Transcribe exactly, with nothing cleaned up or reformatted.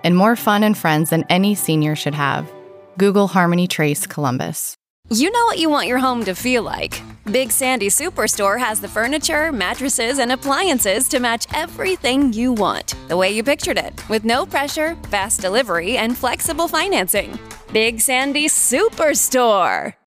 and more fun and friends than any senior should have. Google Harmony Trace Columbus. You know what you want your home to feel like. Big Sandy Superstore has the furniture, mattresses, and appliances to match everything you want, the way you pictured it, with no pressure, fast delivery, and flexible financing. Big Sandy Superstore!